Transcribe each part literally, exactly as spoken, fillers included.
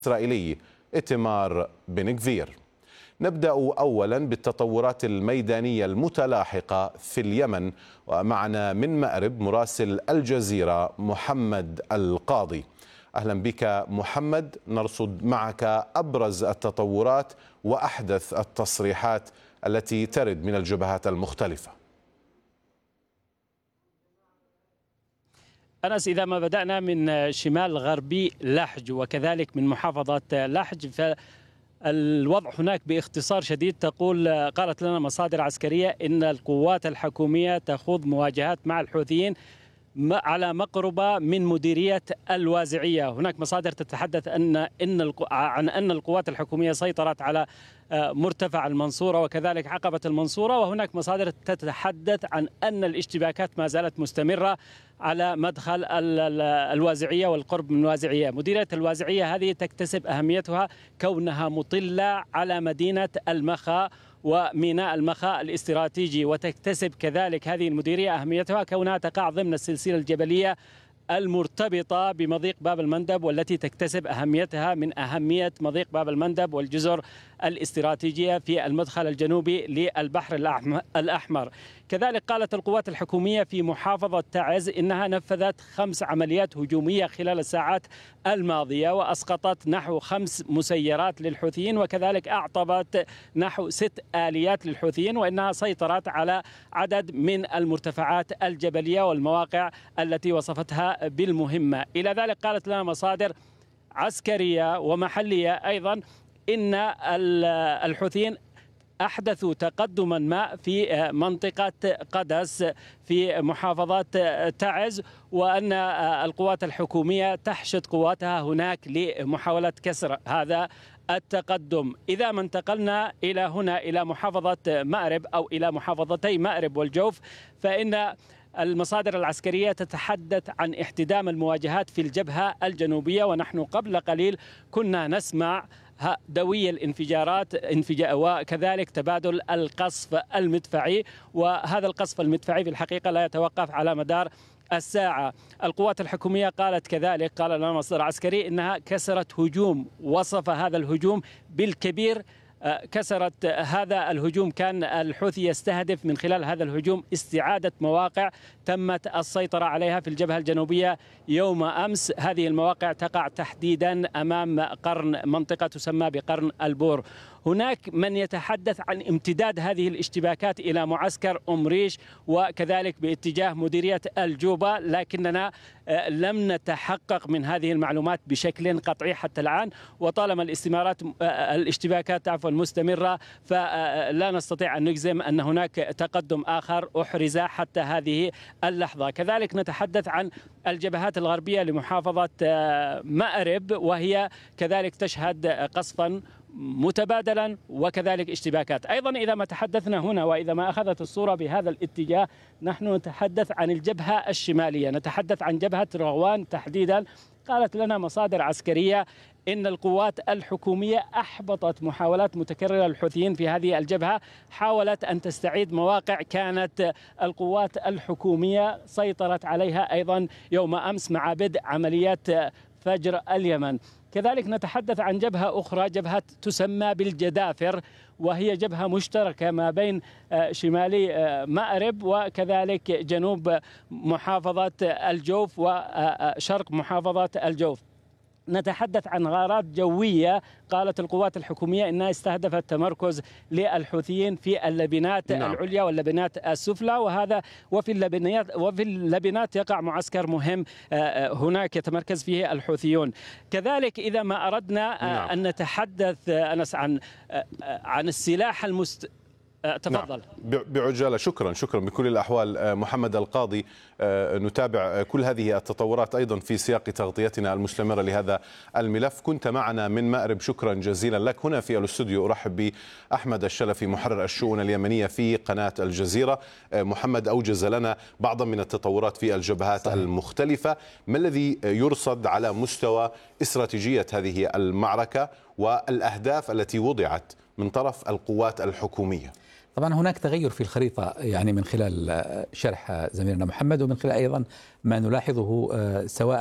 الإسرائيلي إيتمار بن غفير. نبدأ أولا بالتطورات الميدانية المتلاحقة في اليمن، ومعنا من مأرب مراسل الجزيرة محمد القاضي. أهلا بك محمد، نرصد معك أبرز التطورات وأحدث التصريحات التي ترد من الجبهات المختلفة. أنس، إذا ما بدأنا من شمال غربي لحج وكذلك من محافظة لحج، فالوضع هناك باختصار شديد تقول قالت لنا مصادر عسكرية إن القوات الحكومية تخوض مواجهات مع الحوثيين على مقربة من مديرية الوازعية. هناك مصادر تتحدث أن إن عن أن القوات الحكومية سيطرت على مرتفع المنصورة وكذلك عقبة المنصورة، وهناك مصادر تتحدث عن أن الاشتباكات ما زالت مستمرة على مدخل الوازعية والقرب من الوازعية. مديرية الوازعية هذه تكتسب أهميتها كونها مطلة على مدينة المخا وميناء المخا الاستراتيجي، وتكتسب كذلك هذه المديرية أهميتها كونها تقع ضمن السلسلة الجبلية المرتبطة بمضيق باب المندب، والتي تكتسب أهميتها من أهمية مضيق باب المندب والجزر الاستراتيجية في المدخل الجنوبي للبحر الأحمر. كذلك قالت القوات الحكومية في محافظة تعز إنها نفذت خمس عمليات هجومية خلال الساعات الماضية، وأسقطت نحو خمس مسيرات للحوثيين، وكذلك أعطبت نحو ست آليات للحوثيين، وإنها سيطرت على عدد من المرتفعات الجبلية والمواقع التي وصفتها بالمهمة. إلى ذلك قالت لنا مصادر عسكرية ومحلية أيضا إن الحوثيين أحدثوا تقدما ما في منطقة قدس في محافظة تعز، وأن القوات الحكومية تحشد قواتها هناك لمحاولة كسر هذا التقدم. إذا ما انتقلنا إلى هنا إلى محافظة مأرب أو إلى محافظتي مأرب والجوف، فإن المصادر العسكرية تتحدث عن احتدام المواجهات في الجبهة الجنوبية، ونحن قبل قليل كنا نسمع دوي الانفجارات وكذلك تبادل القصف المدفعي، وهذا القصف المدفعي في الحقيقة لا يتوقف على مدار الساعة. القوات الحكومية قالت كذلك، قال لنا مصدر عسكري، إنها كسرت هجوم، وصف هذا الهجوم بالكبير. كسرت هذا الهجوم، كان الحوثي يستهدف من خلال هذا الهجوم استعادة مواقع تمت السيطرة عليها في الجبهة الجنوبية يوم أمس. هذه المواقع تقع تحديدا أمام قرن، منطقة تسمى بقرن البور. هناك من يتحدث عن امتداد هذه الاشتباكات إلى معسكر أم ريش وكذلك باتجاه مديرية الجوبة، لكننا لم نتحقق من هذه المعلومات بشكل قطعي حتى الآن، وطالما الاستمارات الاشتباكات عفوا مستمرة فلا نستطيع أن نجزم أن هناك تقدم آخر أحرز حتى هذه اللحظة. كذلك نتحدث عن الجبهات الغربية لمحافظة مأرب، وهي كذلك تشهد قصفا متبادلا وكذلك اشتباكات. أيضا إذا ما تحدثنا هنا وإذا ما أخذت الصورة بهذا الاتجاه، نحن نتحدث عن الجبهة الشمالية، نتحدث عن جبهة رغوان تحديدا. قالت لنا مصادر عسكرية إن القوات الحكومية أحبطت محاولات متكررة للحوثيين في هذه الجبهة، حاولت أن تستعيد مواقع كانت القوات الحكومية سيطرت عليها أيضا يوم أمس مع بدء عمليات فجر اليمن. كذلك نتحدث عن جبهة أخرى، جبهة تسمى بالجدافر، وهي جبهة مشتركة ما بين شمالي مأرب وكذلك جنوب محافظة الجوف وشرق محافظة الجوف. نتحدث عن غارات جوية، قالت القوات الحكومية إنها استهدفت تمركز للحوثيين في اللبنات نعم. العليا واللبنات السفلى، وهذا وفي اللبنات وفي اللبنات يقع معسكر مهم هناك يتمركز فيه الحوثيون. كذلك إذا ما أردنا نعم. أن نتحدث أنس عن عن السلاح المست تفضل. نعم. بعجالة. شكرا شكرا بكل الأحوال محمد القاضي. نتابع كل هذه التطورات أيضا في سياق تغطيتنا المستمرة لهذا الملف. كنت معنا من مأرب، شكرا جزيلا لك. هنا في الاستوديو أرحب بأحمد الشلفي محرر الشؤون اليمنية في قناة الجزيرة. محمد أوجز لنا بعضا من التطورات في الجبهات صحيح. المختلفة. ما الذي يرصد على مستوى استراتيجية هذه المعركة والأهداف التي وضعت من طرف القوات الحكومية؟ طبعا هناك تغير في الخريطة، يعني من خلال شرح زميلنا محمد ومن خلال أيضا ما نلاحظه سواء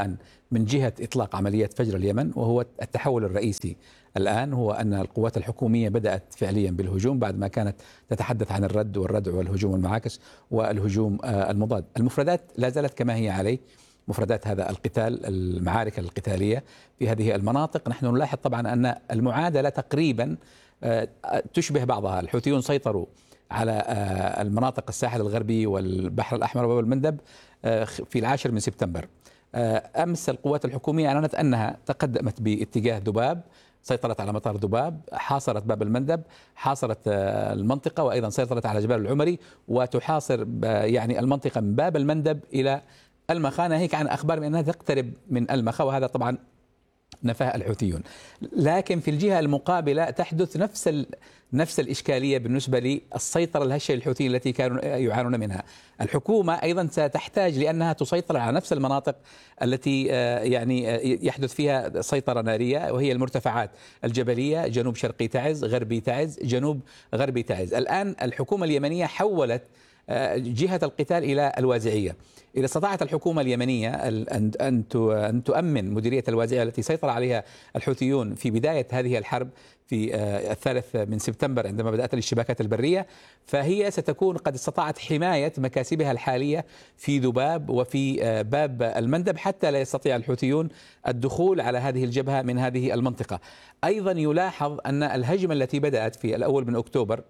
من جهة إطلاق عملية فجر اليمن، وهو التحول الرئيسي الآن هو أن القوات الحكومية بدأت فعليا بالهجوم بعد ما كانت تتحدث عن الرد والردع والهجوم المعاكس والهجوم المضاد. المفردات لا زالت كما هي عليه، مفردات هذا القتال، المعارك القتالية في هذه المناطق. نحن نلاحظ طبعا أن المعادلة تقريبا تشبه بعضها. الحوثيون سيطروا على المناطق الساحل الغربي والبحر الأحمر وباب المندب في العاشر من سبتمبر. أمس القوات الحكومية أعلنت أنها تقدمت باتجاه ذباب، سيطرت على مطار ذباب، حاصرت باب المندب، حاصرت المنطقة، وأيضا سيطرت على جبال العمري، وتحاصر يعني المنطقة من باب المندب إلى المخا. ناهيك عن أخبار بأنها تقترب من المخا، وهذا طبعا نفاه الحوثيون. لكن في الجهة المقابلة تحدث نفس ال... نفس الإشكالية بالنسبة للسيطرة الهشة للحوثيين التي كانوا يعانون منها. الحكومة أيضا ستحتاج لأنها تسيطر على نفس المناطق التي يعني يحدث فيها سيطرة نارية، وهي المرتفعات الجبلية، جنوب شرقي تعز، غربي تعز، جنوب غربي تعز. الآن الحكومة اليمنية حولت جهة القتال إلى الوازعية. إذا استطاعت الحكومة اليمنية أن أن تؤمن مديرية الوازعية التي سيطر عليها الحوثيون في بداية هذه الحرب في الثالث من سبتمبر عندما بدأت الاشتباكات البرية، فهي ستكون قد استطاعت حماية مكاسبها الحالية في ذباب وفي باب المندب، حتى لا يستطيع الحوثيون الدخول على هذه الجبهة من هذه المنطقة. أيضا يلاحظ أن الهجمة التي بدأت في الأول من أكتوبر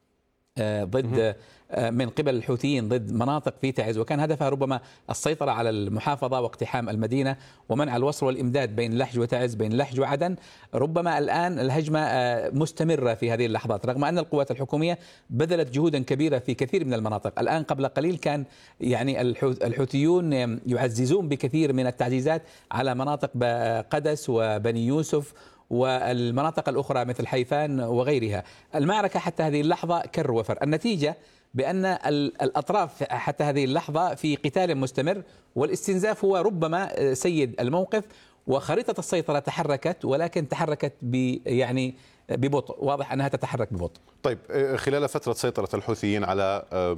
ضد من قبل الحوثيين ضد مناطق في تعز، وكان هدفها ربما السيطرة على المحافظة واقتحام المدينة ومنع الوصل والإمداد بين لحج وتعز، بين لحج وعدن. ربما الآن الهجمة مستمرة في هذه اللحظات، رغم أن القوات الحكومية بذلت جهودا كبيرة في كثير من المناطق. الآن قبل قليل كان يعني الحوثيون يعززون بكثير من التعزيزات على مناطق قدس وبني يوسف والمناطق الأخرى مثل حيفان وغيرها. المعركة حتى هذه اللحظة كر وفر. النتيجة بأن الأطراف حتى هذه اللحظة في قتال مستمر، والاستنزاف هو ربما سيد الموقف، وخريطة السيطرة تحركت، ولكن تحركت ب يعني ببطء. واضح أنها تتحرك ببطء. طيب، خلال فترة سيطرة الحوثيين على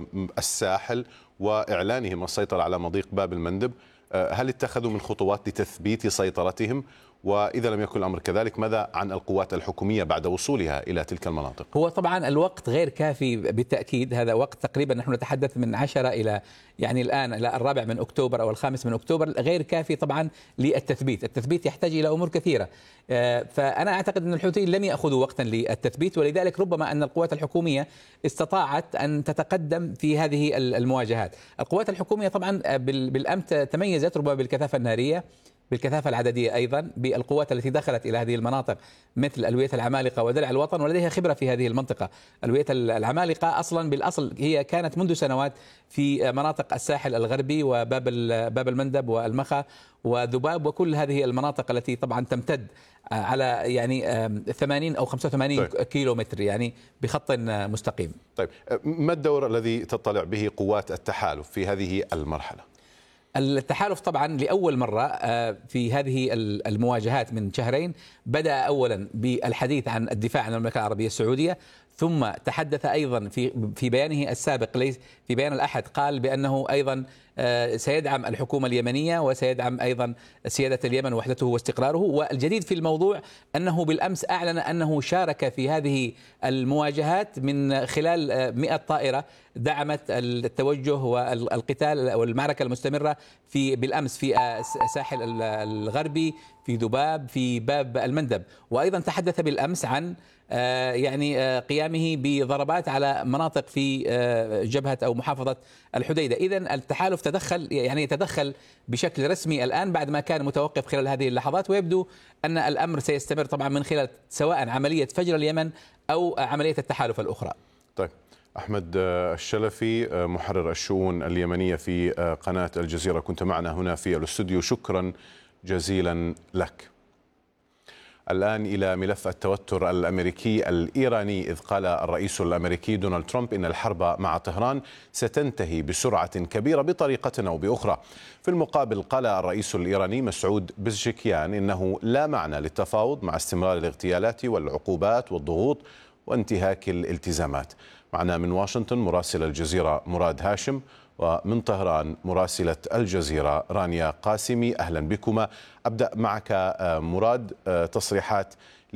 الساحل وإعلانهم السيطرة على مضيق باب المندب، هل اتخذوا من خطوات لتثبيت سيطرتهم؟ وإذا لم يكن الأمر كذلك، ماذا عن القوات الحكومية بعد وصولها إلى تلك المناطق؟ هو طبعا الوقت غير كافي بالتأكيد. هذا وقت تقريبا نحن نتحدث من عشرة إلى يعني الآن إلى الرابع من أكتوبر أو الخامس من أكتوبر، غير كافي طبعا للتثبيت. التثبيت يحتاج إلى أمور كثيرة، فأنا أعتقد أن الحوثيين لم يأخذوا وقتا للتثبيت، ولذلك ربما أن القوات الحكومية استطاعت أن تتقدم في هذه المواجهات. القوات الحكومية طبعا بالأمس تميزت ربما بالكثافة النارية، بالكثافة العددية، أيضا بالقوات التي دخلت إلى هذه المناطق مثل ألوية العمالقة ودرع الوطن، ولديها خبرة في هذه المنطقة. ألوية العمالقة أصلا بالأصل هي كانت منذ سنوات في مناطق الساحل الغربي وباب باب المندب والمخا وذباب وكل هذه المناطق التي طبعا تمتد على يعني ثمانين أو خمسة وثمانين طيب. كيلو متر يعني بخط مستقيم. طيب، ما الدور الذي تطلع به قوات التحالف في هذه المرحلة؟ التحالف طبعا لأول مرة في هذه المواجهات من شهرين بدأ أولا بالحديث عن الدفاع عن المملكة العربية السعودية، ثم تحدث أيضا في في بيانه السابق ليس في بيان الأحد، قال بأنه أيضا سيدعم الحكومة اليمنية وسيدعم أيضا سيادة اليمن ووحدته واستقراره. والجديد في الموضوع أنه بالأمس أعلن أنه شارك في هذه المواجهات من خلال مئة طائرة دعمت التوجه والقتال والمعركة المستمرة في بالأمس في الساحل الغربي، في ذباب، في باب المندب. وأيضا تحدث بالأمس عن يعني قيامه بضربات على مناطق في جبهة أو محافظة الحديدة. إذن التحالف تدخل يعني يتدخل بشكل رسمي الآن بعد ما كان متوقف خلال هذه اللحظات، ويبدو أن الأمر سيستمر طبعا من خلال سواء عملية فجر اليمن أو عملية التحالف الأخرى. طيب، أحمد الشلفي محرر الشؤون اليمنية في قناة الجزيرة، كنت معنا هنا في الاستوديو، شكرا جزيلا لك. الآن إلى ملف التوتر الأمريكي الإيراني، إذ قال الرئيس الأمريكي دونالد ترامب إن الحرب مع طهران ستنتهي بسرعة كبيرة بطريقة أو بأخرى. في المقابل قال الرئيس الإيراني مسعود بزشكيان إنه لا معنى للتفاوض مع استمرار الاغتيالات والعقوبات والضغوط وانتهاك الالتزامات. معنا من واشنطن مراسل الجزيرة مراد هاشم. ومن طهران مراسلة الجزيرة رانيا قاسمي. أهلا بكما. أبدأ معك مراد. تصريحات